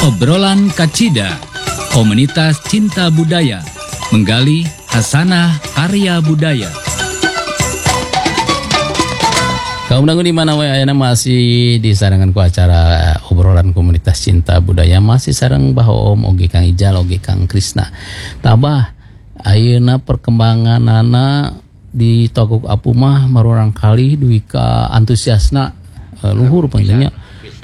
Obrolan Kacida, komunitas cinta budaya, menggali hasanah karya budaya. Kaum dangu di mana wae ayeuna masih disarangan ku acara obrolan komunitas cinta budaya, masih sareng Bahom oge Kang Ijal oge Kang Krisna. Tabah ayeuna perkembanganana di Togok Apu mah marurang kali duwi ka antusiasna luhur panjangnya.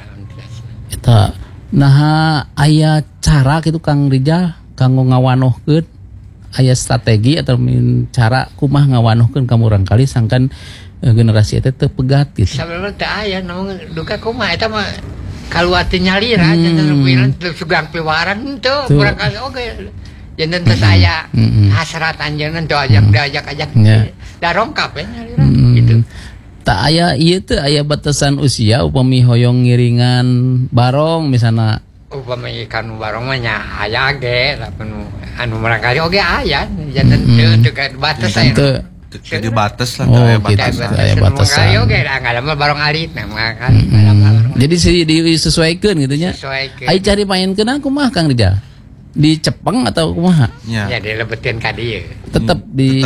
Eta nah aya cara kitu Kang Rijal kanggo ngawanohkeun aya strategi atau cara kumah ngawanohkeun ka murang kali sangkan generasi eta teu pegat gitu. Sabenerna teu aya naon duka kumaha eta mah kaluati nyalira janten pilan teu sugang piwaran teu murang kali oge janten teu aya hasrat anjeunna teu ajak da rongkap ya nyalira gitu. Tak aya ieu teu aya batasan usia upami hoyong ngiringan barong misalna upami kanu barong mah nya aya ge anu murang kali oge aya janten teu batas aya. Jadi batas lah, aya batas. Ayo ge ngalamar barong alit nah kan. Jadi disesuaikeun gitu nya. Ai cari maenkeun kumaha Kang Rijal? Di Cepeng atau kumaha? Ya dilebetkeun ka dieu. Tetep di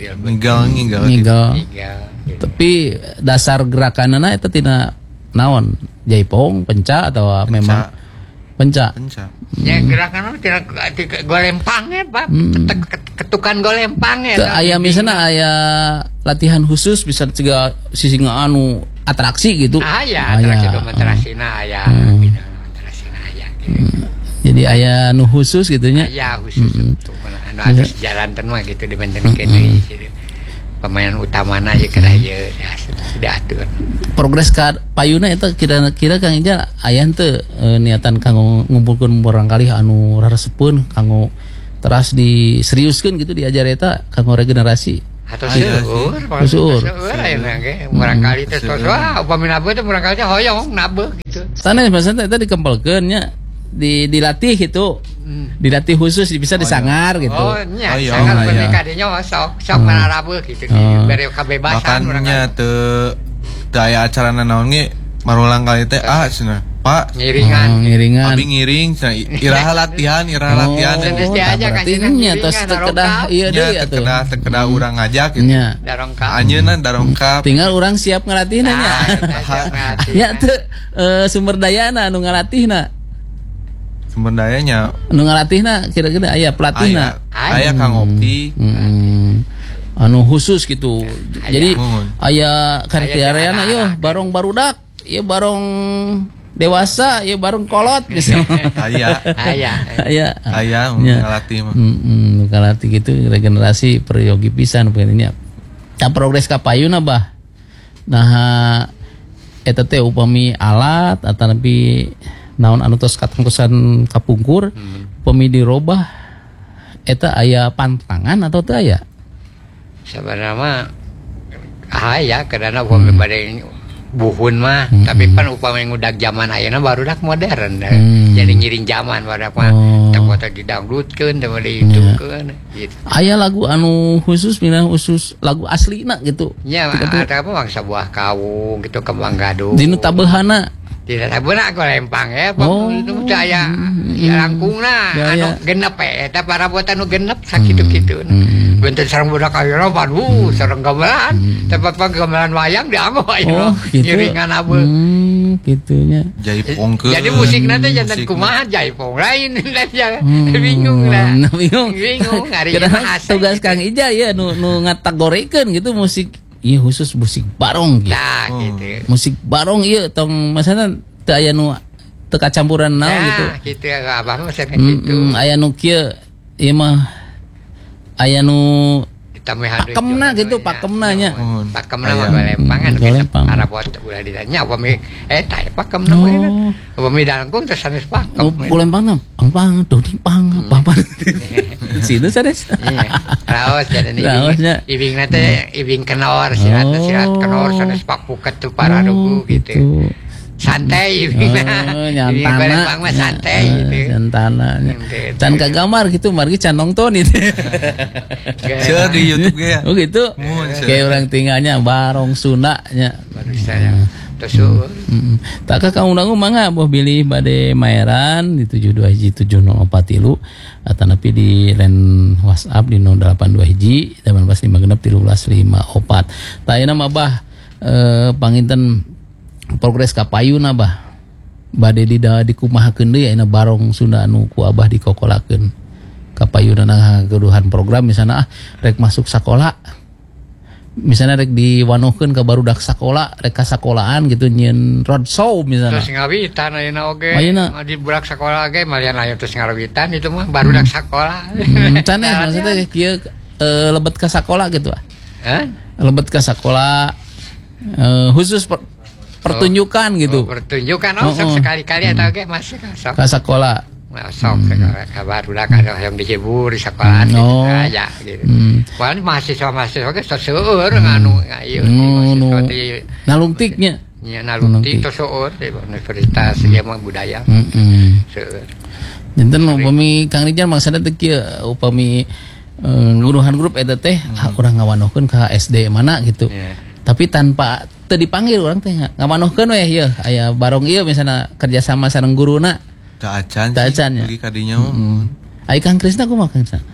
ngigal. Tapi dasar gerakanana eta tina naon? Jaipong, penca atau memang penca? Ya gerakan tina golempang ya Pak. Ketukan golempang ya. Teu aya misalna aya latihan khusus bisa cegah sisi anu atraksi gitu. Aya atraksi demonstrasina aya. Demonstrasina aya. Jadi aya nu khusus gitu nya. Aya khusus untuk anu atas jalan teh mah gitu dibentenkeun deui gitu. Pemain utamana ieu kada ieu sudah atur. Progres ka payuna eta kira-kira Kang Ijal aya teu niatan kanggo ngumpulkeun urang kali anu raresepeun kanggo teras diseriuskeun gitu diajar eta kanggo regenerasi. Atau seueur ayeuna ge urang kali teh tos upami nabeung teh urang kali teh hoyong nabeung gitu. Sanes maksudna eta dikempelkeun nya dilatih gitu. Dilatih khusus bisa disangar gitu. Oh nya sangar mereka dinya sok manarabeung gitu bere kebebasan urang. Makanya teu aya acarana naon ge marulang kali teh cenah Pak ngiringan abi ngiring iraha latihan geus diajak ka cenah tos kedah ieu deui atuh kedah urang ngajak gitu darongkap anjeunna darongkap tinggal urang siap ngalatihna nya ya teu sumber dayana anu ngalatihna sumber dayanya anu ngalatihna kira-kira aya pelatihna aya Kang Opti anu khusus gitu jadi aya kriteria yo barong barudak ieu barong dewasa ieu barong kolot misalnya aya ngalatih mah ngalatih gitu regenerasi peryogi pisan pokoknya ta progres ka payuna bah nah eta teh upami alat atawa nepi naon anu tos katengkosan kapungkur upami dirobah eta aya pantangan atau teu aya sebenarnya mah aya kadana upami bade buhun mah tapi pan upami ngudag zaman ayeuna barudak modern jadi ngiring zaman barudak mah teu didangdutkeun teu diitukeun gitu. Aya lagu anu khusus minang khusus lagu aslina gitu nya ada apa bangsa buah kawung gitu kembang gadung dinu tabeuhana tidak sabuna golempang ya itu aya langkungna anu genep eta parabotan nu genep sakitu-kitu benten sareng budak ayeuna waduh sareng gamelan tempat gamelan wayang dianggo ayeuna ngiringan abeung kitunya jaipongkeun jadi musikna teh janten kumaha jaipong lain bingung lah bingung ari tugas Kang Ijal ya nu ngatagorekeun gitu musik iya khusus musik barong gitu. Nah, gitu. Musik barong iya tong masana teu aya nu teu kacampuran naon gitu. Nah, gitu ya abah mah gitu. Aya nu kieu ieu mah aya nu pakemna gitu pakemna nya. Pakemna mah golempangan arabot ulah ditanya upami eta pakemna mah. Upami dalangkung teh sanes pakem. Golempangna pang dodi pang papan. Situ sanes. Iya. Raos jadi ibingna teh ibing kenor sirat kenor sanes pakuket tu para dugu gitu. Santai nyantana mah santai gitu nyantana can kagamar gitu margi can nonton itu seueur di YouTube ge ya oh gitu kayak orang tinggalnya barong Sunda nya Terus Tak ka kaundang mangga boh bilih bade maeran di 727043 atanapi di len WhatsApp di 082 18561354. Ta ayeuna mah bah panginten progres ka payuna bah. Bade di kumahakeun deui ayeuna barong Sunda anu ku Abah dikokolakeun. Ka payuna ngageduhan program misalna rek masuk sakola. Misalnya rek diwanohkeun ka barudak sakola, rek ka sakolahan gitu nyeun roadshow misalnya. Terus ngawitan ayeuna oge. Ayeuna Di budak sakola ge malian aya terus ngawitan itu mah barudak sakola. Caneh maksudnya kieu lebet ka sakola gitu ah. Hah? Lebet ka sakola khusus pertunjukan gitu. Pertunjukan sok sekali-kali eta ge masuk sok. Ka sakola. Sok kabar udah kan yang dihibur di sekolah gitu aja gitu. Paling mahasiswa ge seueur nganu ieu nalungtiknya. Nya nalungtik teh seueur di universitas ieu mah budaya. Seueur. Janten upami Kang Rijal maksudna teh kieu upami nguruhan grup eta teh urang ngawanohkeun ka SD mana gitu. Tapi tanpa teu dipanggil urang teh ngawanohkeun we ieu aya barong ieu misalna kerjasama sareng guruna. Tak acan ya. Lagi kadinya mah. Ai Kang Krisna kumaha Kang Krisna?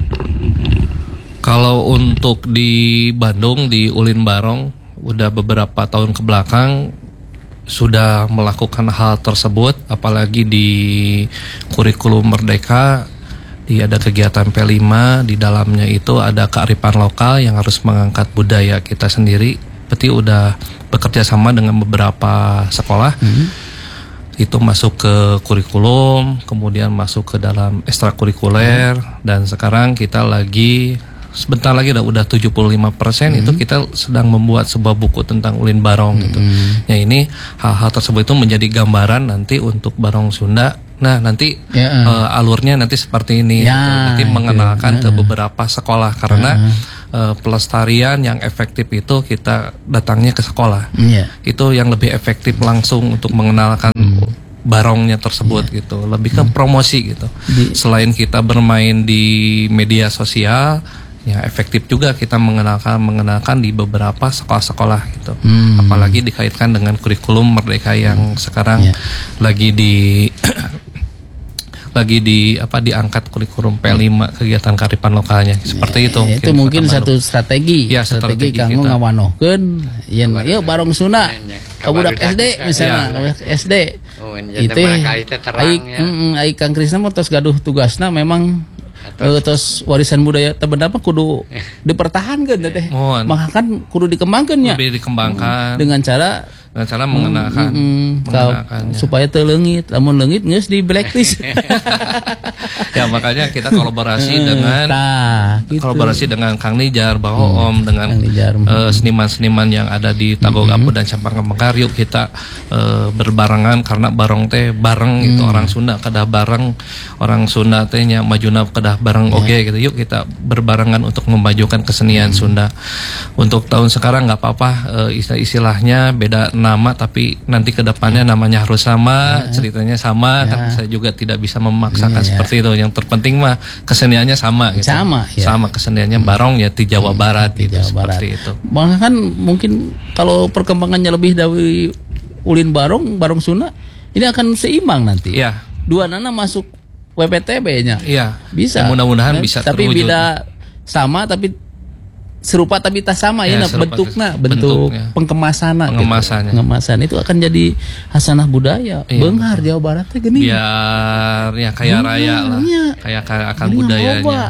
Kalau untuk di Bandung di Ulin Barong udah beberapa tahun ke belakang sudah melakukan hal tersebut, apalagi di kurikulum Merdeka ada kegiatan P5 di dalamnya itu ada kearifan lokal yang harus mengangkat budaya kita sendiri. Berarti udah bekerja sama dengan beberapa sekolah. Itu masuk ke kurikulum, kemudian masuk ke dalam ekstrakurikuler, dan sekarang kita lagi sebentar lagi udah 75% itu kita sedang membuat sebuah buku tentang Ulin Barong gitu. Ya ini hal-hal tersebut itu menjadi gambaran nanti untuk Barong Sunda. Nah nanti alurnya nanti seperti ini, nanti mengenalkan ke beberapa sekolah karena pelestarian yang efektif itu kita datangnya ke sekolah. Itu yang lebih efektif langsung untuk mengenalkan barongnya tersebut gitu. Lebih ke promosi gitu. Selain kita bermain di media sosial, ya efektif juga kita mengenalkan di beberapa sekolah-sekolah gitu. Apalagi dikaitkan dengan kurikulum Merdeka yang sekarang lagi diangkat kurikulum P5 kegiatan kearifan lokalnya seperti itu. Itu mungkin satu strategi. Ya, strategi kanggo ngawanohkeun yen ieu barong Sunda budak SD misalnya budak SD. Itu ai Kang Krisna mah tos gaduh tugasna memang terus warisan budaya tebenda mah kudu dipertahankeun teh. Maka kan kudu dikembangkeun nya. Dikembangkan dengan cara mengenalkan supaya teu leungit, lamun leungit geus di blacklist. Ya makanya kita kolaborasi dengan kolaborasi dengan Kang Nijar, Bahoom, dengan seniman-seniman yang ada di Tagogapur dan Campang Mekar. Yuk kita berbarengan karena barong teh bareng itu orang Sunda kedah bareng, orang Sunda teh nya majuna kedah bareng oge gitu. Yuk kita berbarengan untuk memajukan kesenian Sunda. Untuk tahun sekarang nggak apa-apa istilahnya beda nama, tapi nanti kedepannya namanya harus sama, ceritanya sama. Kan saya juga tidak bisa memaksakan seperti itu. Yang terpenting mah keseniannya sama gitu. Sama keseniannya barong ya di Jawa Barat gitu, seperti itu. Bahkan mungkin kalau perkembangannya lebih dari Ulin Barong Sunda ini akan seimbang nanti. Dua nana masuk WPTB-nya. Bisa. Mudah-mudahan bisa tapi terwujud. beda sama tapi serupa tapi tak sama bentuknya, bentuk pengemasannya. Pengemasan itu akan jadi hasanah budaya. Beunghar Jawa Barat teh geuning. Biar ya kaya raya lah. Kayak akan budayanya.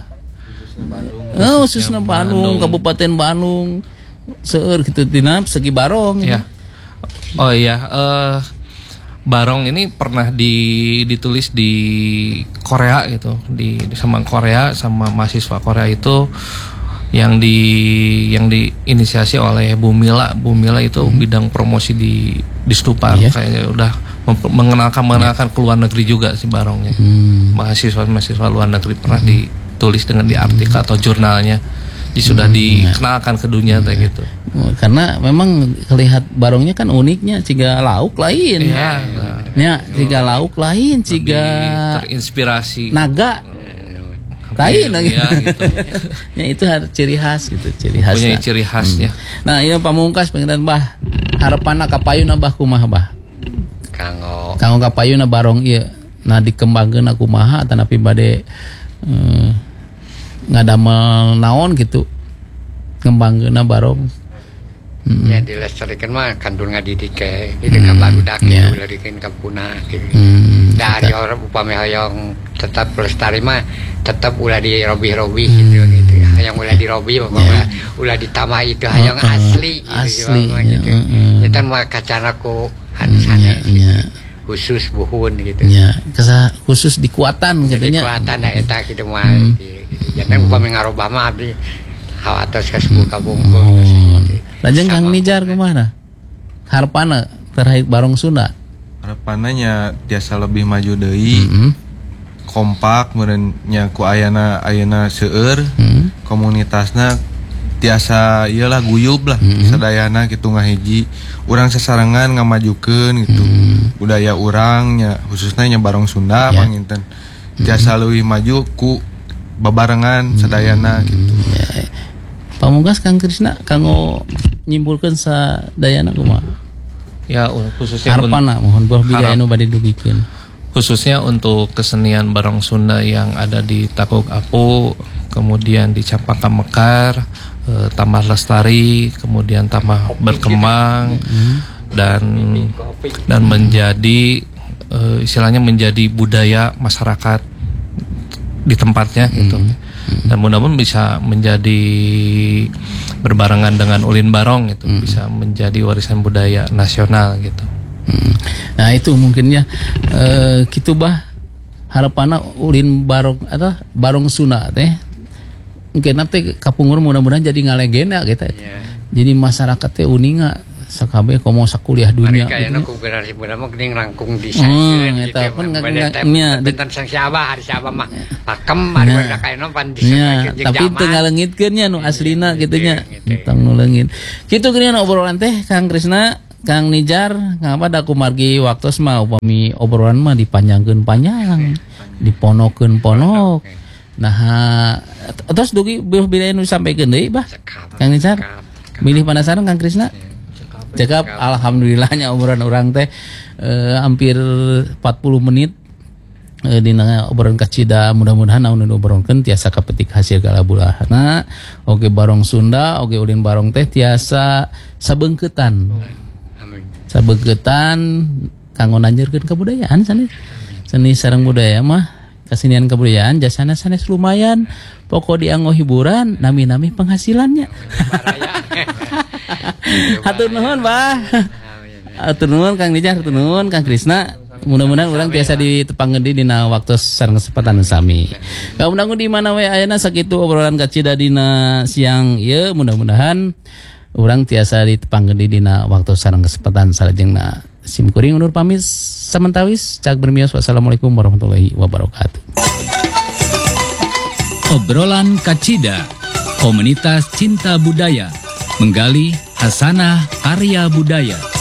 Khususna Bandung, Kabupaten Bandung. Seueur gitu tina segi barong. Oh iya, barong ini pernah ditulis di Korea gitu, sama Korea sama mahasiswa Korea itu yang diinisiasi oleh Bu Mila itu bidang promosi di Stupar. Kayaknya udah mengenalkan ke luar negeri juga si barongnya. Mahasiswa luar negeri pernah ditulis dengan di artikel atau jurnalnya. Sudah dikenalkan ke dunia kayak gitu. Karena memang lihat barongnya kan uniknya, ciga lauk lain. Ciga lauk lain, ciga terinspirasi naga. lain lagi. Ya, gitu. Ya itu ciri khas gitu, ciri khas. Punya ciri khasnya. Nah, ieu pamungkas pengiran Bah. Harapanna kapayuna Bah kumaha Bah? Kanggo Kapayuna barong ieu. Nah dikembangkeun kumaha tanapi bade ngadamel naon gitu. Ngembangkeunna barong. ya dilestarikan mah kandung ngadidik itu kan barudak Ya. dilarikan ke punah gitu. Dari orang upami hoyong tetap lestari mah tetap ulah di robi gitu gitu. Hayang ulah di robi pokoknya ulah ditambah itu hayang asli asli gitu. Itu mah kacana ku hanis-hanis khusus buhun gitu. Ya, khusus dikuatan katanya. Kekuatan eta kitu mah. Jangan upami ngarobah mah abdi hawatos ka suku kabungkul. Lajeng Kang Nijar kemana? Harapanna terkait barong Sunda. Harapannya biasa lebih maju deui. Kompak meureun nya ku ayana seueur. Komunitasna tiasa iyalah guyub lah sadayana kitu ngahiji. Urang sasarengan ngamajukeun gitu. Budaya urang nya khususnya nya barong Sunda panginten. Tiasa leuwih maju ku babarengan sadayana gitu. Pamungkas Kang Krisna kanggo nyimpulkeun sadayana kumaha? Ya khususnya Harapanna mohon buah bida anu bade dugikeun. Khususnya untuk kesenian barong Sunda yang ada di Takuk Apu, kemudian di Campaka Mekar, tambah lestari, kemudian tambah berkembang dan menjadi istilahnya menjadi budaya masyarakat di tempatnya gitu. Dan mudah-mudahan bisa menjadi berbarengan dengan Ulin Barong itu bisa menjadi warisan budaya nasional gitu. Nah itu mungkinnya kitu Bah harapanna Ulin Barong atau Barong Sunda teh mungkin nanti kapungur mudah-mudahan jadi ngalegenda gitu. Jadi masyarakat teh uninga sakabe komo sakuliah dunia. Mereka yang aku generasi muda mah geuning rangkung desain gitu. Bentan sang siapa hari siapa mah pakem hari mereka kayaknya pan desain. Tapi teu ngaleungitkeunnya nu aslina kitu nya. Tong nuleungin. Kitu geuning obrolan teh Kang Krisna, Kang Nijar, ngapa da kumargi waktos mah upami obrolan mah dipanjangkeun panjang, diponokeun ponok. Nah, terus dugi bila nu sampaikeun deui Bah. Kang Nijar. Milih penasaran Kang Krisna? Cekap alhamdulillahnya obrolan orang teh hampir 40 menit dina obrolan kacida mudah-mudahan naon nu obrolankeun tiasa kapetik hasil kalabulahna oge barong Sunda oge ulin barong teh tiasa sabeungkeutan. Sabeungkeutan kanggo nanjeurkeun kabudayaan seni sareng budaya mah kasenian kebudayaan jasana sanes lumayan pokok dianggo hiburan nami-nami penghasilannya. Hatur nuhun Bah. Hatur nuhun Kang Nijar, hatur nuhun Kang Krisna. Mudah-mudahan urang biasa ditepangkeun dina waktu sareng kesempatan sami. Kamunagun di mana we ayeuna sakitu obrolan kacida dina siang ieu mudah-mudahan urang tiasa ditepangkeun dina waktu sareng kesempatan salajengna. Sim kuring undur pamit samentawis cak bermios wassalamualaikum warahmatullahi wabarakatuh. Obrolan Kacida, komunitas cinta budaya, menggali hasanah karya budaya.